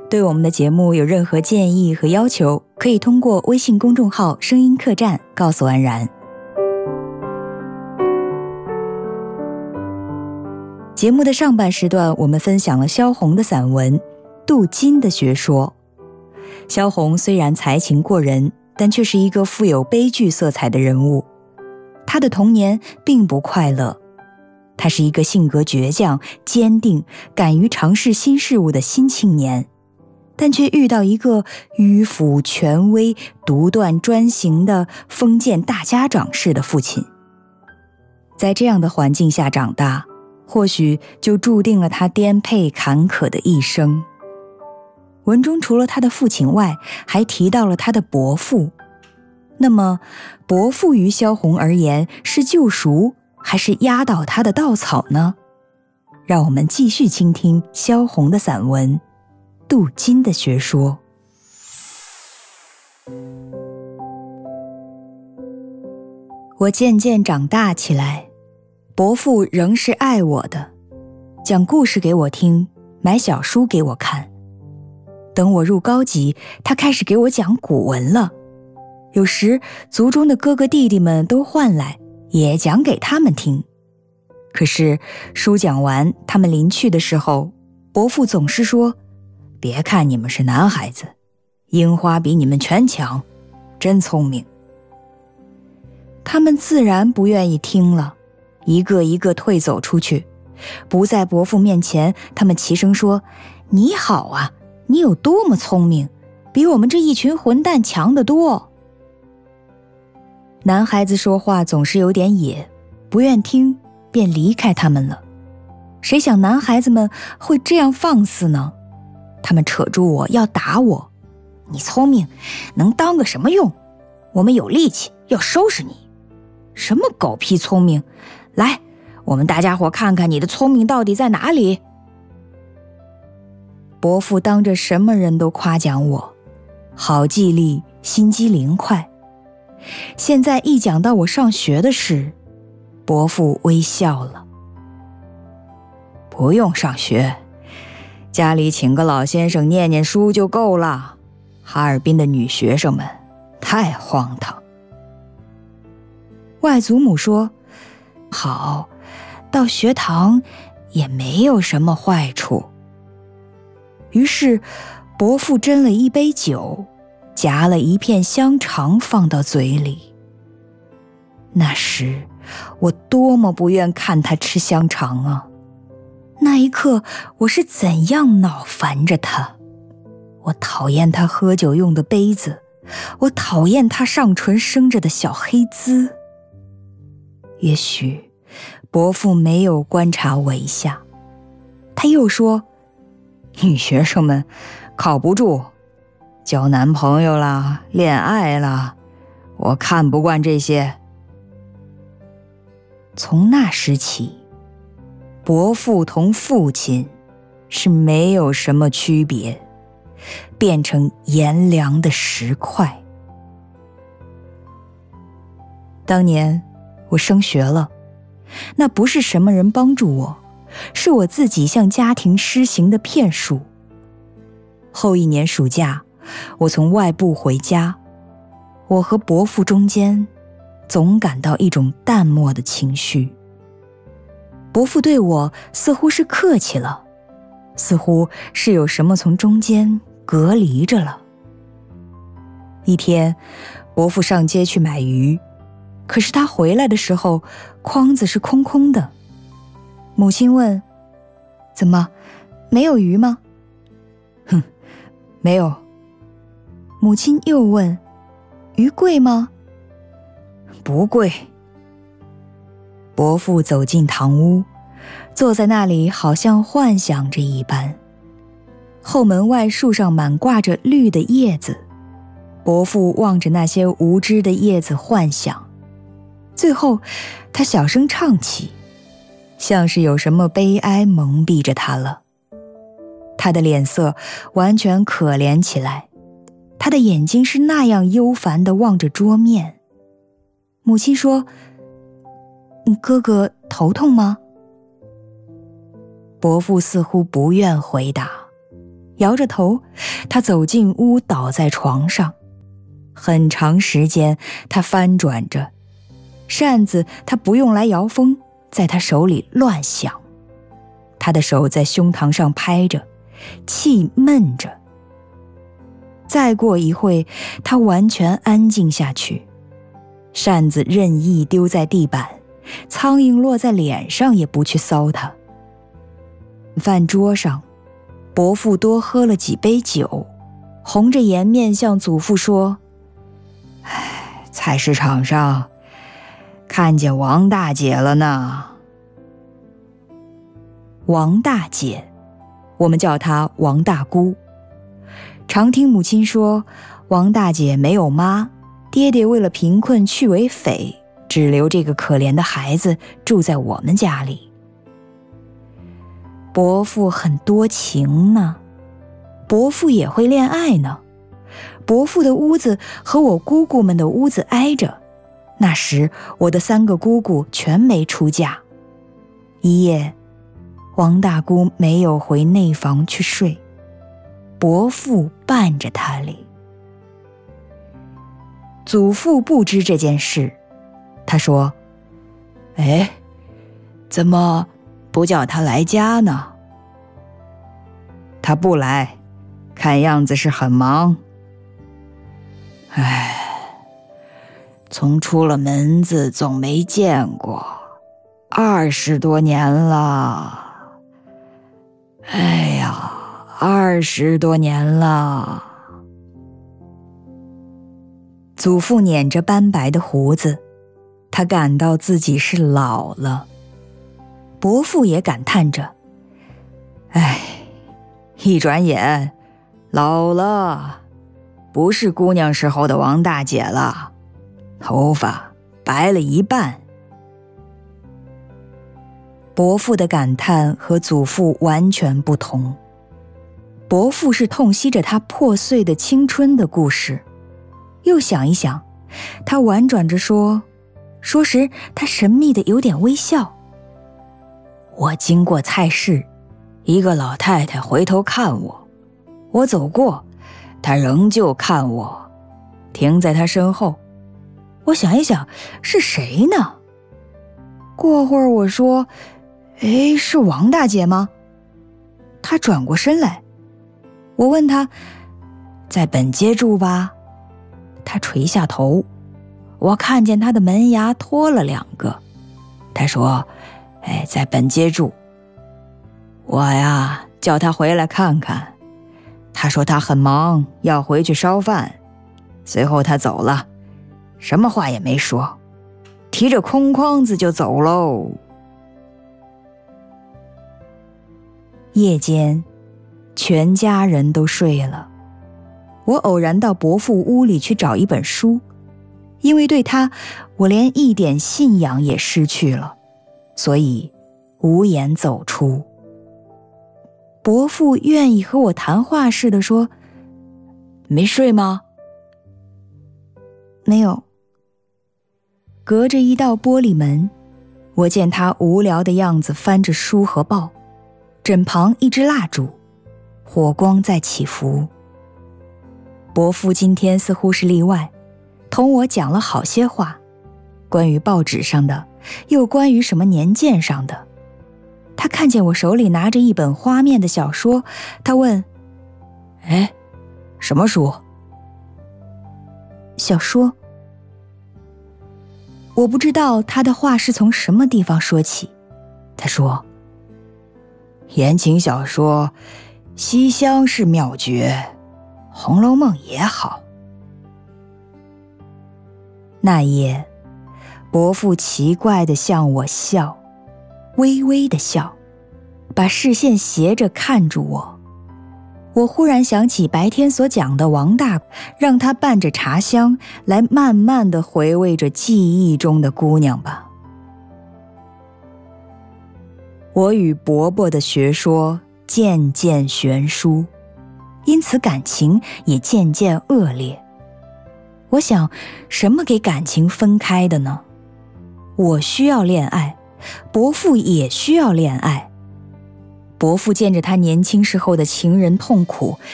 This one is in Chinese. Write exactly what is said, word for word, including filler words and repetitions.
对我们的节目有任何建议和要求，可以通过微信公众号声音客栈告诉安然。节目的上半时段，我们分享了萧红的散文《镀金的学说》。萧红虽然才情过人，但却是一个富有悲剧色彩的人物。她的童年并不快乐，她是一个性格倔强、坚定、敢于尝试新事物的新青年，但却遇到一个迂腐、权威、独断专行的封建大家长式的父亲。在这样的环境下长大，或许就注定了他颠沛坎坷的一生。文中除了他的父亲外，还提到了他的伯父。那么，伯父于萧红而言是救赎，还是压倒他的稻草呢？让我们继续倾听萧红的散文《镀金的学说》。我渐渐长大起来，伯父仍是爱我的，讲故事给我听，买小书给我看。等我入高级，他开始给我讲古文了。有时族中的哥哥弟弟们都唤来，也讲给他们听。可是书讲完，他们临去的时候，伯父总是说：“别看你们是男孩子，樱花比你们全强，真聪明。”他们自然不愿意听了，一个一个退走出去，不在伯父面前，他们齐声说：“你好啊，你有多么聪明，比我们这一群混蛋强得多。”男孩子说话总是有点野，不愿听，便离开他们了。谁想男孩子们会这样放肆呢？他们扯住我要打我：“你聪明，能当个什么用？我们有力气，要收拾你。什么狗屁聪明？来，我们大家伙看看你的聪明到底在哪里。”伯父当着什么人都夸奖我，好记力，心机灵快。现在一讲到我上学的事，伯父微笑了。不用上学，家里请个老先生念念书就够了。哈尔滨的女学生们太荒唐。外祖母说：“好，到学堂也没有什么坏处。”于是伯父斟了一杯酒，夹了一片香肠放到嘴里。那时我多么不愿看他吃香肠啊！那一刻我是怎样恼烦着他！我讨厌他喝酒用的杯子，我讨厌他上唇生着的小黑滋。也许伯父没有观察我一下，他又说：“女学生们靠不住，交男朋友啦，恋爱啦，我看不惯这些。”从那时起，伯父同父亲是没有什么区别，变成炎凉的石块。当年我升学了，那不是什么人帮助我，是我自己向家庭施行的骗术。后一年暑假，我从外部回家，我和伯父中间总感到一种淡漠的情绪。伯父对我似乎是客气了，似乎是有什么从中间隔离着了。一天，伯父上街去买鱼，可是他回来的时候，筐子是空空的。母亲问：“怎么，没有鱼吗？”“哼，没有。”母亲又问：“鱼贵吗？”“不贵。”伯父走进堂屋，坐在那里好像幻想着一般。后门外树上满挂着绿的叶子，伯父望着那些无知的叶子幻想。最后他小声唱起，像是有什么悲哀蒙蔽着他了。他的脸色完全可怜起来，他的眼睛是那样忧烦地望着桌面。母亲说：“你哥哥头痛吗？”伯父似乎不愿回答， 摇着头，他走进屋，倒在床上。很长时间，他翻转着扇子，他不用来摇风，在他手里乱响。他的手在胸膛上拍着，气闷着。再过一会，他完全安静下去，扇子任意丢在地板，苍蝇落在脸上也不去搔它。饭桌上，伯父多喝了几杯酒，红着颜面向祖父说：唉，菜市场上看见王大姐了呢。王大姐，我们叫她王大姑。常听母亲说，王大姐没有妈，爹爹为了贫困去为匪，只留这个可怜的孩子住在我们家里。伯父很多情呢，伯父也会恋爱呢。伯父的屋子和我姑姑们的屋子挨着，那时我的三个姑姑全没出嫁。一夜，王大姑没有回内房去睡，伯父伴着她里。祖父不知这件事，他说：哎，怎么不叫他来家呢？他不来，看样子是很忙。唉，从出了门子总没见过，二十多年了。哎呀，二十多年了。祖父捻着斑白的胡子，他感到自己是老了。伯父也感叹着：哎，一转眼老了，不是姑娘时候的王大姐了，头发白了一半。伯父的感叹和祖父完全不同。伯父是痛惜着他破碎的青春的故事，又想一想，他婉转着说，说时他神秘的有点微笑。我经过菜市，一个老太太回头看我，我走过，她仍旧看我，停在她身后。我想一想，是谁呢？过会儿我说：哎，是王大姐吗？她转过身来，我问她：在本街住吧？她垂下头，我看见她的门牙脱了两个。她说：哎，在本街住。我呀，叫她回来看看。她说她很忙，要回去烧饭。随后她走了，什么话也没说，提着空筐子就走喽。夜间，全家人都睡了。我偶然到伯父屋里去找一本书，因为对他，我连一点信仰也失去了，所以无言走出。伯父愿意和我谈话似的说：没睡吗？没有。隔着一道玻璃门，我见他无聊的样子翻着书和报，枕旁一支蜡烛，火光在起伏。伯父今天似乎是例外，同我讲了好些话，关于报纸上的，又关于什么年鉴上的。他看见我手里拿着一本花面的小说，他问：哎，什么书？小说。我不知道他的话是从什么地方说起。他说：言情小说，西厢是妙绝，红楼梦也好。那夜，伯父奇怪地向我笑，微微地笑，把视线斜着看住我。我忽然想起白天所讲的王大，让他伴着茶香来慢慢地回味着记忆中的姑娘吧。我与伯伯的学说渐渐悬殊，因此感情也渐渐恶劣。我想，什么给感情分开的呢？我需要恋爱，伯父也需要恋爱。 伯父见着他年轻时候的情人痛苦，